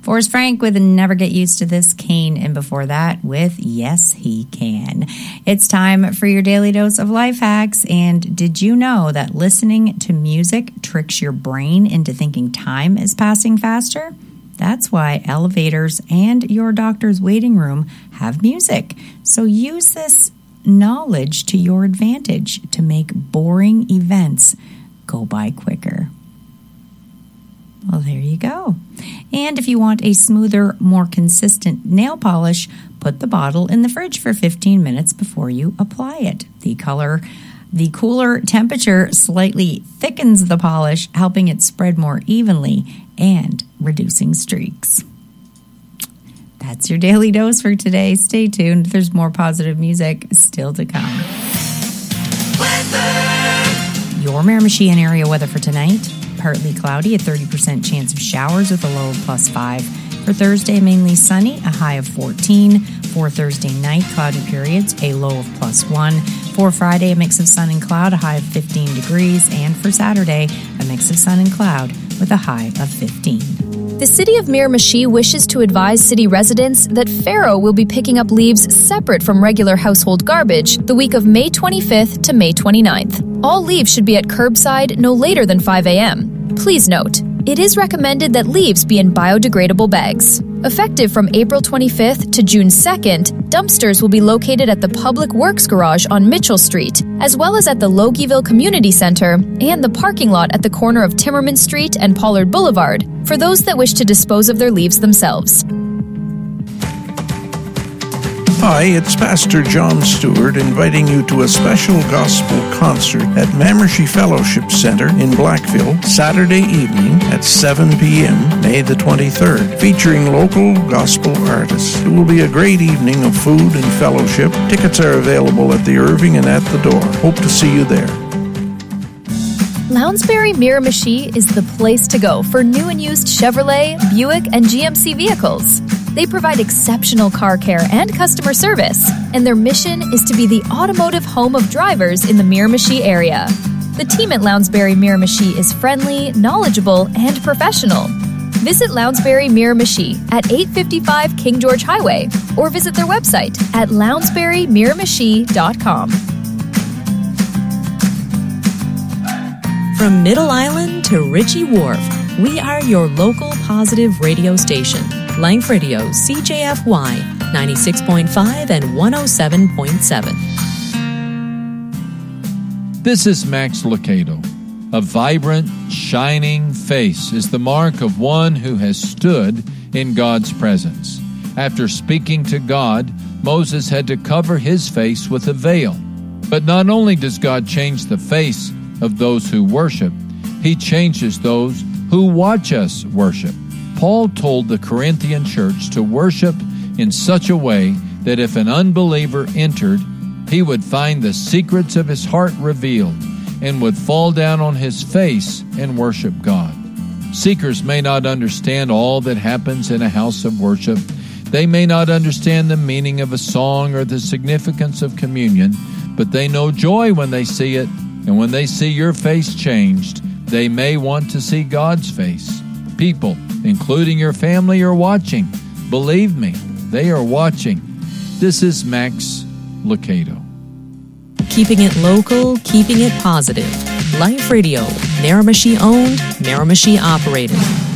Forrest Frank with Never Get Used to This Cane, and before that with Yes He Can. It's time for your daily dose of life hacks, and did you know that listening to music tricks your brain into thinking time is passing faster? That's why elevators and your doctor's waiting room have music. So use this knowledge to your advantage to make boring events go by quicker. Well, there you go. And if you want a smoother, more consistent nail polish, put the bottle in the fridge for 15 minutes before you apply it. The cooler temperature slightly thickens the polish, helping it spread more evenly and reducing streaks. That's your daily dose for today. Stay tuned. There's more positive music still to come. Weather. Your Miramichi and area weather for tonight. Partly cloudy, a 30% chance of showers with a low of +5. For Thursday, mainly sunny, a high of 14. For Thursday night, cloudy periods, a low of +1. For Friday, a mix of sun and cloud, a high of 15 degrees. And for Saturday, a mix of sun and cloud with a high of 15. The City of Miramichi wishes to advise city residents that Faro will be picking up leaves separate from regular household garbage the week of May 25th to May 29th. All leaves should be at curbside no later than 5 a.m. Please note, it is recommended that leaves be in biodegradable bags. Effective from April 25th to June 2nd, dumpsters will be located at the Public Works Garage on Mitchell Street, as well as at the Logieville Community Center and the parking lot at the corner of Timmerman Street and Pollard Boulevard, for those that wish to dispose of their leaves themselves. Hi, it's Pastor John Stewart inviting you to a special gospel concert at Mamershey Fellowship Center in Blackville, Saturday evening at 7 p.m., May the 23rd, featuring local gospel artists. It will be a great evening of food and fellowship. Tickets are available at the Irving and at the door. Hope to see you there. Lounsbury Miramichi is the place to go for new and used Chevrolet, Buick, and GMC vehicles. They provide exceptional car care and customer service, and their mission is to be the automotive home of drivers in the Miramichi area. The team at Lounsbury Miramichi is friendly, knowledgeable, and professional. Visit Lounsbury Miramichi at 855 King George Highway or visit their website at lounsburymiramichi.com. From Middle Island to Ritchie Wharf, we are your local positive radio station. Life Radio, CJFY, 96.5 and 107.7. This is Max Lucado. A vibrant, shining face is the mark of one who has stood in God's presence. After speaking to God, Moses had to cover his face with a veil. But not only does God change the face of those who worship, He changes those who watch us worship. Paul told the Corinthian church to worship in such a way that if an unbeliever entered, he would find the secrets of his heart revealed and would fall down on his face and worship God. Seekers may not understand all that happens in a house of worship. They may not understand the meaning of a song or the significance of communion, but they know joy when they see it, and when they see your face changed, they may want to see God's face. People, including your family, are watching. Believe me, they are watching. This is Max Lucado. Keeping it local, keeping it positive. Life Radio, Miramichi owned, Miramichi operated.